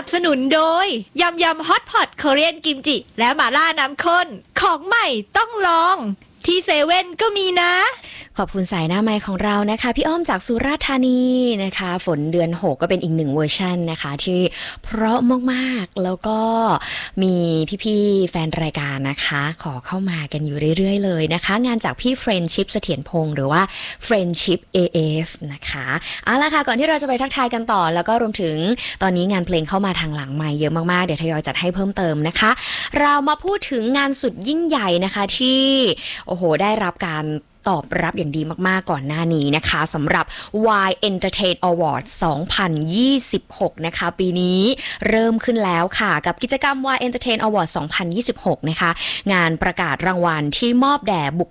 นับสนุนโดยยำยำฮอตพอตเกาหลีกิมจิและหม่าล่าน้ำข้นของใหม่ต้องลองที่เซเว่นก็มีนะขอบคุณสายหน้าไมค์ของเรานะคะพี่อ้อมจากสุราษฎร์ธานีนะคะฝนเดือน6ก็เป็นอีกหนึ่งเวอร์ชันนะคะที่เพราะมากๆแล้วก็มีพี่ๆแฟนรายการนะคะขอเข้ามากันอยู่เรื่อยๆเลยนะคะงานจากพี่เฟรนชิพเสถียรพงษ์หรือว่าเฟรนชิพ AF นะคะเอาล่ะค่ะก่อนที่เราจะไปทักทายกันต่อแล้วก็รวมถึงตอนนี้งานเพลงเข้ามาทางหลังไมค์เยอะมากๆเดี๋ยวทยอยจัดให้เพิ่มเติมนะคะเรามาพูดถึงงานสุดยิ่งใหญ่นะคะที่โอ้โหได้รับการตอบรับอย่างดีมากๆก่อนหน้านี้นะคะสำหรับ Y Entertain Awards 2026 นะคะปีนี้เริ่มขึ้นแล้วค่ะกับกิจกรรม Y Entertain Awards 2026 นะคะงานประกาศรางวัลที่มอบแด่บุค